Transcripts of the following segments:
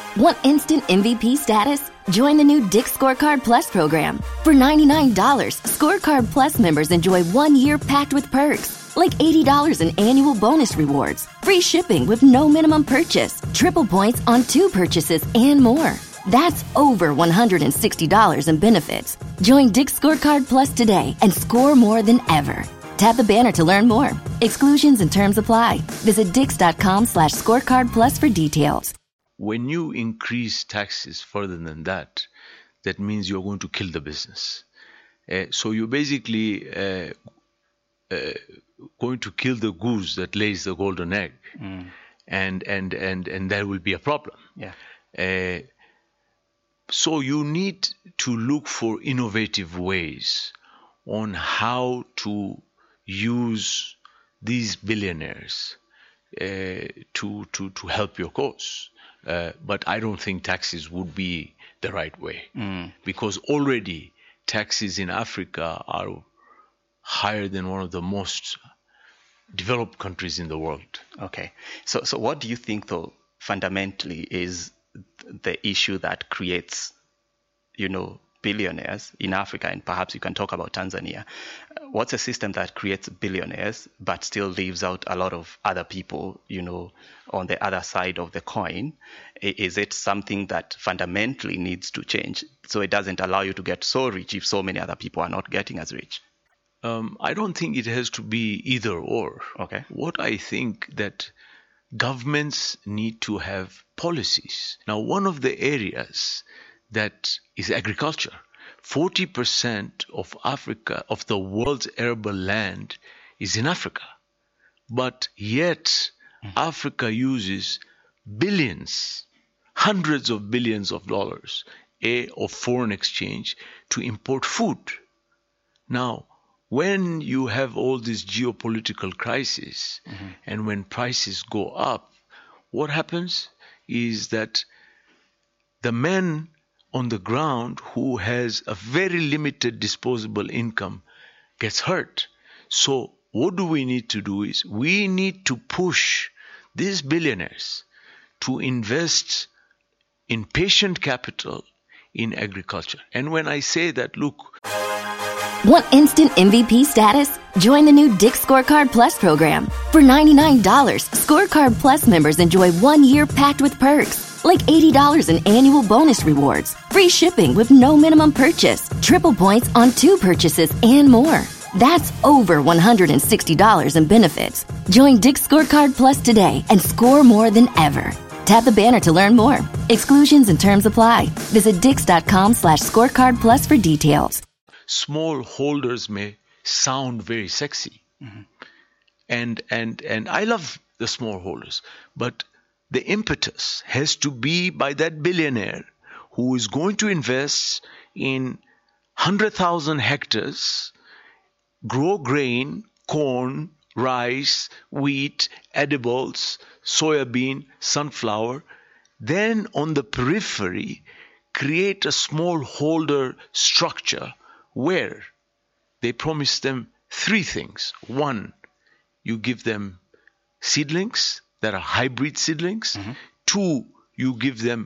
Want instant MVP status? Join the new Dick's Scorecard Plus program. For $99, Scorecard Plus members enjoy 1 year packed with perks, like $80 in annual bonus rewards, free shipping with no minimum purchase, triple points on 2 purchases, and more. That's over $160 in benefits. Join Dick's Scorecard Plus today and score more than ever. Tap the banner to learn more. Exclusions and terms apply. Visit dix.com/scorecard plus for details. When you increase taxes further than that, that means you're going to kill the business. So you're basically going to kill the goose that lays the golden egg, and that will be a problem. Yeah. So you need to look for innovative ways on how to use these billionaires to help your cause. But I don't think taxes would be the right way, because already taxes in Africa are higher than one of the most developed countries in the world. Okay. So what do you think, though, fundamentally is the issue that creates, billionaires in Africa, and perhaps you can talk about Tanzania? What's a system that creates billionaires but still leaves out a lot of other people, on the other side of the coin? Is it something that fundamentally needs to change so it doesn't allow you to get so rich if so many other people are not getting as rich? I don't think it has to be either or. Okay. What I think that governments need to have policies. Now, one of the areas that is agriculture. 40% of Africa, of the world's arable land, is in Africa. But yet, Africa uses billions, hundreds of billions of dollars of foreign exchange to import food. Now, when you have all this geopolitical crisis, and when prices go up, what happens is that the man on the ground who has a very limited disposable income gets hurt. So what do we need to do is we need to push these billionaires to invest in patient capital in agriculture. And when I say that, look. Want instant MVP status? Join the new Dick's Scorecard Plus program. For $99, Scorecard Plus members enjoy 1 year packed with perks, like $80 in annual bonus rewards, free shipping with no minimum purchase, triple points on 2 purchases, and more. That's over $160 in benefits. Join Dick's Scorecard Plus today and score more than ever. Tap the banner to learn more. Exclusions and terms apply. Visit dix.com/scorecard plus for details. Small holders may sound very sexy. And I love the small holders, but the impetus has to be by that billionaire who is going to invest in 100,000 hectares, grow grain, corn, rice, wheat, edibles, soybean, sunflower, then on the periphery create a small holder structure where they promise them 3 things. 1, you give them seedlings that are hybrid seedlings. 2, you give them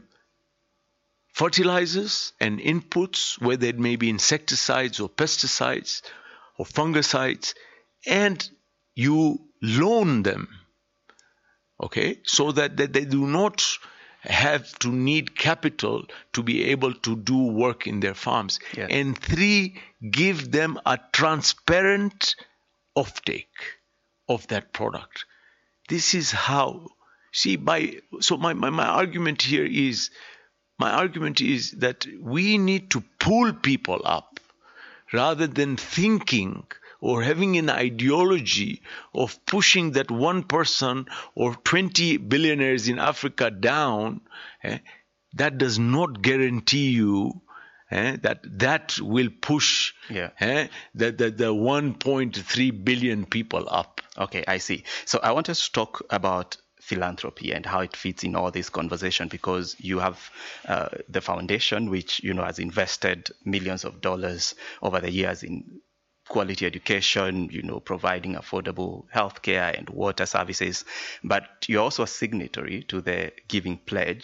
fertilizers and inputs, whether it may be insecticides or pesticides or fungicides, and you loan them, okay, so that they do not have to need capital to be able to do work in their farms. Yes. And 3, give them a transparent offtake of that product. This is how, my argument here is, that we need to pull people up rather than thinking or having an ideology of pushing that one person or 20 billionaires in Africa down. That does not guarantee you that will push the 1.3 billion people up. Okay, I see. So I want us to talk about philanthropy and how it fits in all this conversation, because you have the foundation which has invested millions of dollars over the years in quality education, providing affordable healthcare and water services. But you're also a signatory to the Giving Pledge,